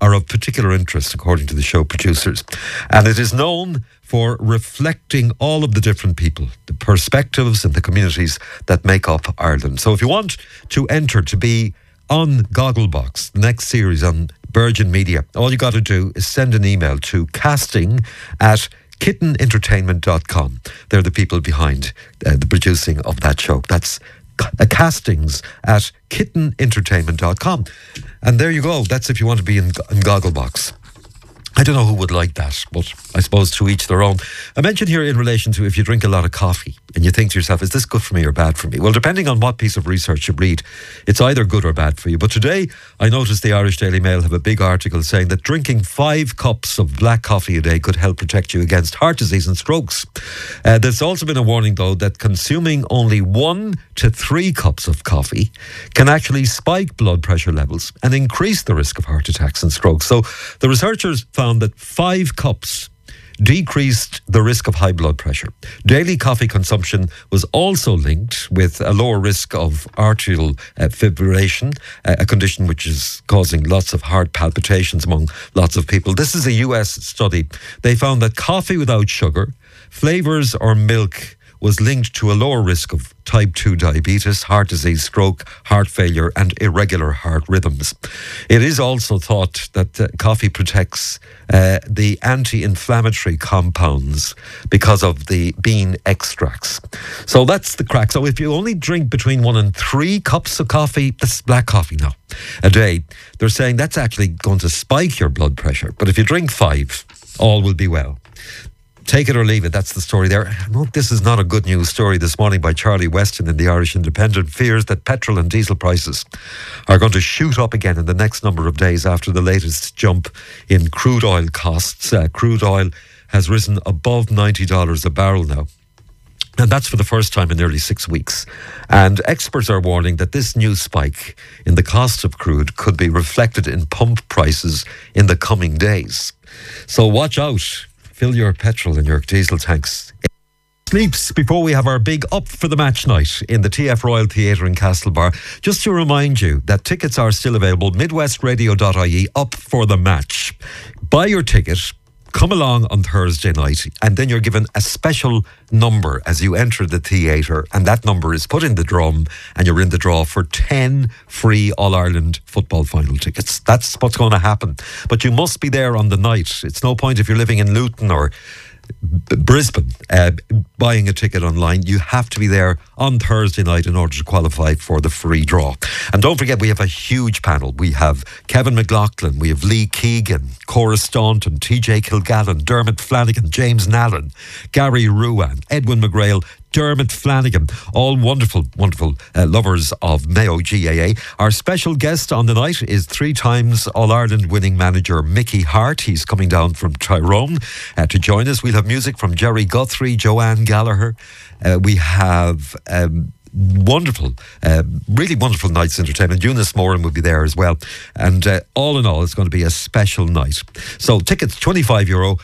are of particular interest, according to the show producers. And it is known for reflecting all of the different people, the perspectives and the communities that make up Ireland. So if you want to enter to be on Gogglebox, the next series on Virgin Media, all you got to do is send an email to casting@kittenentertainment.com. They're the people behind the producing of that show. That's castings@kittenentertainment.com. And there you go. That's if you want to be in Gogglebox. I don't know who would like that, but I suppose to each their own. I mentioned here in relation to if you drink a lot of coffee and you think to yourself, is this good for me or bad for me? Well, depending on what piece of research you read, it's either good or bad for you. But today, I noticed the Irish Daily Mail have a big article saying that drinking 5 cups of black coffee a day could help protect you against heart disease and strokes. There's also been a warning, though, that consuming only 1 to 3 cups of coffee can actually spike blood pressure levels and increase the risk of heart attacks and strokes. So the researchers found that 5 cups decreased the risk of high blood pressure. Daily coffee consumption was also linked with a lower risk of atrial fibrillation, a condition which is causing lots of heart palpitations among lots of people. This is a US study. They found that coffee without sugar, flavours or milk was linked to a lower risk of type 2 diabetes, heart disease, stroke, heart failure and irregular heart rhythms. It is also thought that coffee protects the anti-inflammatory compounds because of the bean extracts. So that's the crack. So if you only drink between 1 and 3 cups of coffee, that's black coffee now, a day, they're saying that's actually going to spike your blood pressure. But if you drink 5, all will be well. Take it or leave it, that's the story there. No, this is not a good news story this morning by Charlie Weston in the Irish Independent. Fears that petrol and diesel prices are going to shoot up again in the next number of days after the latest jump in crude oil costs. Crude oil has risen above $90 a barrel now. And that's for the first time in nearly 6 weeks. And experts are warning that this new spike in the cost of crude could be reflected in pump prices in the coming days. So watch out. Fill your petrol and your diesel tanks. Sleeps before we have our big Up for the Match night in the TF Royal Theatre in Castlebar. Just to remind you that tickets are still available, midwestradio.ie, Up for the Match. Buy your ticket, come along on Thursday night, and then you're given a special number as you enter the theatre, and that number is put in the drum, and you're in the draw for 10 free All-Ireland football final tickets. That's what's going to happen. But you must be there on the night. It's no point if you're living in Luton or Brisbane buying a ticket online. You have to be there on Thursday night in order to qualify for the free draw. And don't forget, we have a huge panel. We have Kevin McLaughlin, we have Lee Keegan, Cora Staunton, TJ Kilgallen, Dermot Flanagan, James Nallen, Gary Ruan, Edwin McGrail, Dermot Flanagan, all wonderful, wonderful lovers of Mayo GAA. Our special guest on the night is 3 times All-Ireland winning manager Mickey Hart. He's coming down from Tyrone to join us. We'll have music from Jerry Guthrie, Joanne Gallagher. We have wonderful, really wonderful night's entertainment. Eunice Moran will be there as well. And all in all, it's going to be a special night. So tickets, €25,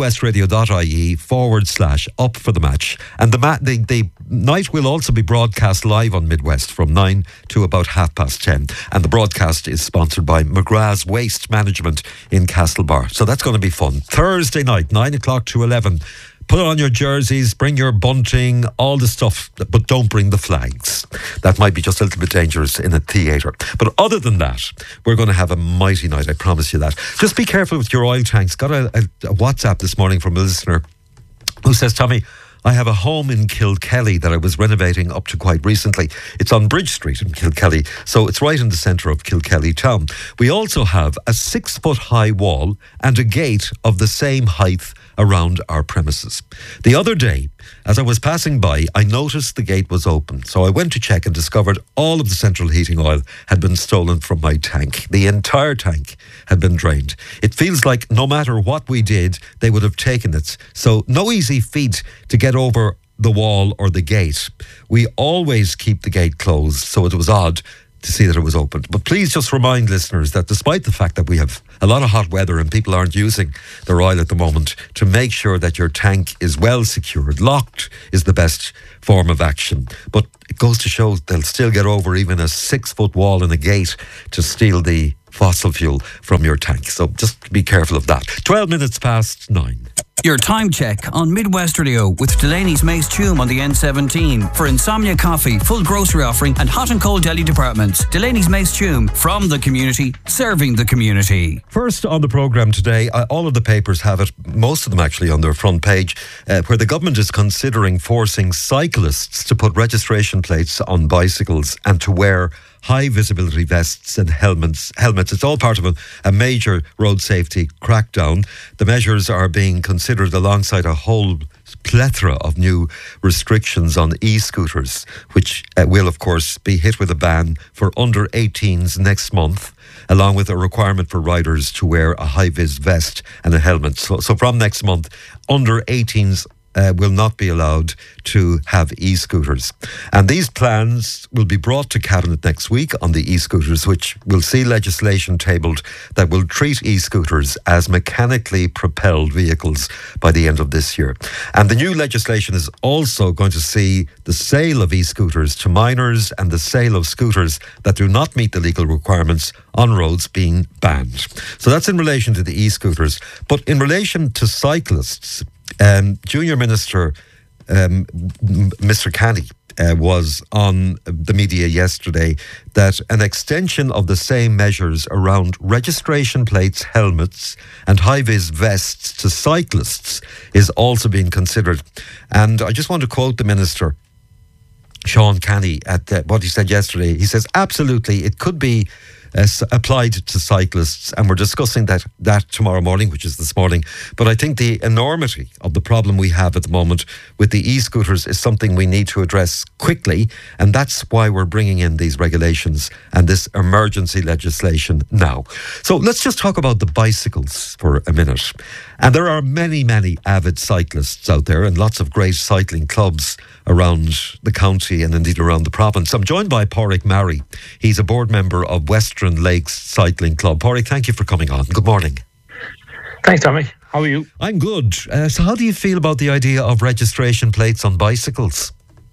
midwestradio.ie/up for the match. And the night will also be broadcast live on Midwest from 9 to about 10:30. And the broadcast is sponsored by McGrath's Waste Management in Castlebar. So that's going to be fun. Thursday night, 9 o'clock to 11. Put on your jerseys, bring your bunting, all the stuff, but don't bring the flags. That might be just a little bit dangerous in a theatre. But other than that, we're going to have a mighty night, I promise you that. Just be careful with your oil tanks. Got a WhatsApp this morning from a listener who says, Tommy, I have a home in Kilkelly that I was renovating up to quite recently. It's on Bridge Street in Kilkelly, so it's right in the centre of Kilkelly town. We also have a 6-foot-high wall and a gate of the same height around our premises. The other day, as I was passing by, I noticed the gate was open. So I went to check and discovered all of the central heating oil had been stolen from my tank. The entire tank had been drained. It feels like no matter what we did, they would have taken it. So no easy feat to get over the wall or the gate. We always keep the gate closed, so it was odd to see that it was opened. But please just remind listeners that despite the fact that we have a lot of hot weather and people aren't using their oil at the moment, to make sure that your tank is well secured. Locked is the best form of action. But it goes to show they'll still get over even a 6-foot wall and a gate to steal the fossil fuel from your tank. So just be careful of that. 12 minutes past 9. Your time check on Midwest Radio with Delaney's Mace Tume on the N17 for Insomnia Coffee, full grocery offering and hot and cold deli departments. Delaney's Mace Tume, from the community, serving the community. First on the programme today, all of the papers have it, most of them actually on their front page, where the government is considering forcing cyclists to put registration plates on bicycles and to wear high visibility vests and helmets. It's all part of a major road safety crackdown. The measures are being considered alongside a whole plethora of new restrictions on e-scooters, which will of course be hit with a ban for under 18s next month, along with a requirement for riders to wear a high-vis vest and a helmet. So from next month, under 18s will not be allowed to have e-scooters. And these plans will be brought to Cabinet next week on the e-scooters, which will see legislation tabled that will treat e-scooters as mechanically propelled vehicles by the end of this year. And the new legislation is also going to see the sale of e-scooters to minors and the sale of scooters that do not meet the legal requirements on roads being banned. So that's in relation to the e-scooters. But in relation to cyclists, Junior Minister Mr. Canny was on the media yesterday that an extension of the same measures around registration plates, helmets and high-vis vests to cyclists is also being considered. And I just want to quote the Minister, Sean Canny, at what he said yesterday. He says, absolutely, it could be applied to cyclists, and we're discussing that tomorrow morning, which is this morning. But I think the enormity of the problem we have at the moment with the e-scooters is something we need to address quickly, and that's why we're bringing in these regulations and this emergency legislation now. So let's just talk about the bicycles for a minute. And there are many, many avid cyclists out there and lots of great cycling clubs around the county and indeed around the province. I'm joined by Pádraig Marry. He's a board member of Western Lakes Cycling Club. Pádraig, thank you for coming on. Good morning. Thanks, Tommy. How are you? I'm good. So how do you feel about the idea of registration plates on bicycles?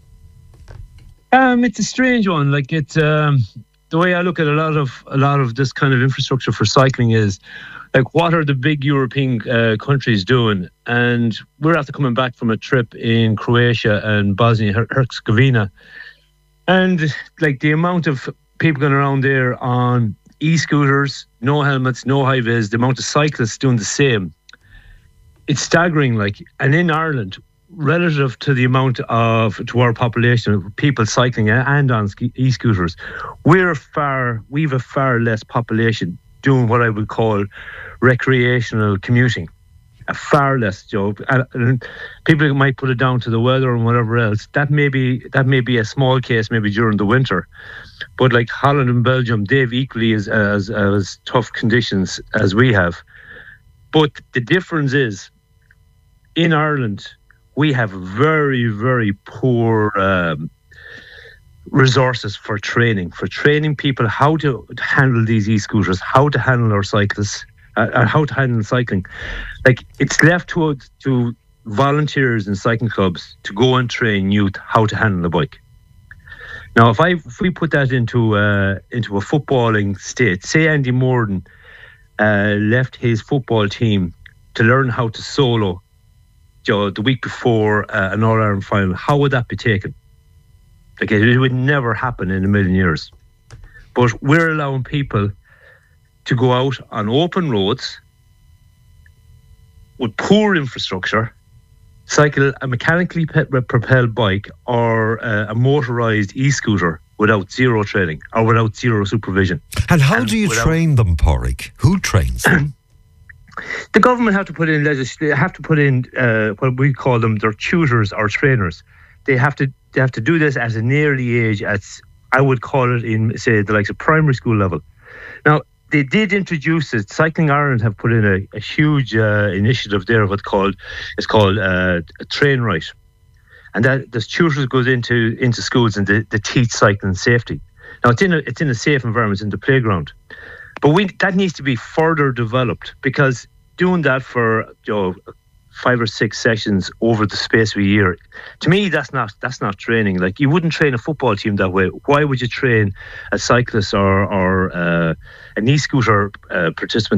It's a strange one. Like it's the way I look at a lot of this kind of infrastructure for cycling is, like, what are the big European countries doing? And we're after coming back from a trip in Croatia and Bosnia-Herzegovina. And like the amount of people going around there on e-scooters, no helmets, no high-vis, the amount of cyclists doing the same, it's staggering. Like, and in Ireland, relative to the amount to our population of people cycling and on e-scooters, we've a far less population doing what I would call recreational commuting. A far less, Joe. And people might put it down to the weather and whatever else. That may be a small case, maybe during the winter. But like Holland and Belgium, they've equally as tough conditions as we have. But the difference is, in Ireland, we have very, very poor resources for training people how to handle these e-scooters, how to handle our cyclists, how to handle cycling. Like, it's left to volunteers in cycling clubs to go and train youth how to handle a bike. Now, if we put that into a footballing state, say Andy Morden left his football team to learn how to solo, Joe, the week before an All-Ireland final, how would that be taken? Like, it would never happen in a million years. But we're allowing people to go out on open roads with poor infrastructure, cycle a mechanically propelled bike or a motorised e-scooter without zero training or without zero supervision. And how do you train them, Pádraig? Who trains them? The government have to put in what we call them their tutors or trainers. They have to do this at an early age, as I would call it in, say, the likes of primary school level. Now, they did introduce it. Cycling Ireland have put in a huge initiative there. It's called Train Right, and that the tutors goes into schools and they teach cycling safety. Now, it's in a safe environment, in the playground, but that needs to be further developed, because doing that for 5 or 6 sessions over the space of a year. To me, that's not training. Like, you wouldn't train a football team that way. Why would you train a cyclist or an e-scooter participant